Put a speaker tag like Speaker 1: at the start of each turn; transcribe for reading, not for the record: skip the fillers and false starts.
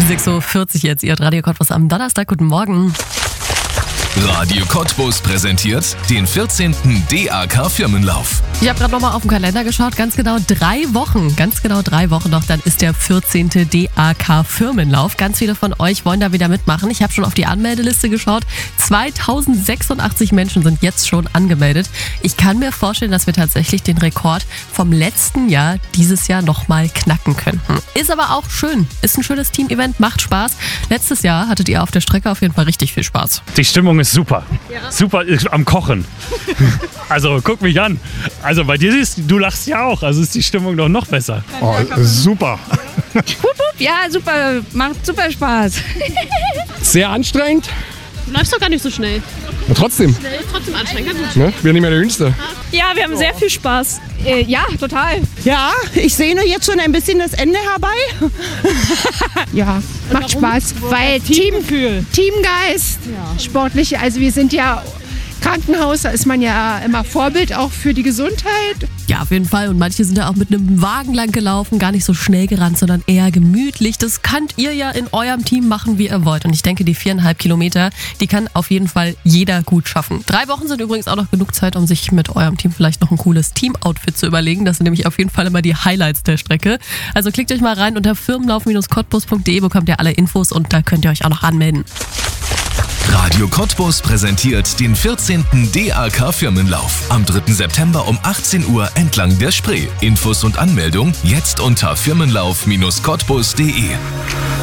Speaker 1: 6.40 Uhr jetzt, Ihr Radio Cottbus am Donnerstag. Guten Morgen.
Speaker 2: Radio Cottbus präsentiert den 14. DAK Firmenlauf.
Speaker 1: Ich habe gerade nochmal auf den Kalender geschaut, ganz genau 3 Wochen noch, dann ist der 14. DAK Firmenlauf. Ganz viele von euch wollen da wieder mitmachen. Ich habe schon auf die Anmeldeliste geschaut. 2086 Menschen sind jetzt schon angemeldet. Ich kann mir vorstellen, dass wir tatsächlich den Rekord vom letzten Jahr dieses Jahr nochmal knacken könnten. Ist aber auch schön. Ist ein schönes Team-Event, macht Spaß. Letztes Jahr hattet ihr auf der Strecke auf jeden Fall richtig viel Spaß.
Speaker 3: Die Stimmung ist super. Ja. Super am Kochen. Also guck mich an. Also bei dir du lachst ja auch. Also ist die Stimmung doch noch besser.
Speaker 4: Oh, super.
Speaker 5: Ja, super. Macht super Spaß.
Speaker 4: Sehr anstrengend.
Speaker 6: Du läufst doch gar nicht so schnell.
Speaker 4: Und trotzdem.
Speaker 6: Trotzdem anstrengend.
Speaker 4: Ne? Wir sind nicht mehr der Jüngste.
Speaker 5: Ja, wir haben sehr viel Spaß. Ja, total.
Speaker 7: Ja, ich sehne jetzt schon ein bisschen das Ende herbei.
Speaker 8: Ja, macht Spaß, weil Teamgeist, sportliche, also wir sind ja Krankenhaus, da ist man ja immer Vorbild auch für die Gesundheit.
Speaker 1: Ja, auf jeden Fall. Und manche sind ja auch mit einem Wagen lang gelaufen, gar nicht so schnell gerannt, sondern eher gemütlich. Das könnt ihr ja in eurem Team machen, wie ihr wollt. Und ich denke, die 4,5 Kilometer, die kann auf jeden Fall jeder gut schaffen. 3 Wochen sind übrigens auch noch genug Zeit, um sich mit eurem Team vielleicht noch ein cooles Team-Outfit zu überlegen. Das sind nämlich auf jeden Fall immer die Highlights der Strecke. Also klickt euch mal rein unter firmenlauf-cottbus.de, bekommt ihr alle Infos und da könnt ihr euch auch noch anmelden.
Speaker 2: Radio Cottbus präsentiert den 14. DAK Firmenlauf am 3. September um 18 Uhr entlang der Spree. Infos und Anmeldung jetzt unter firmenlauf-cottbus.de.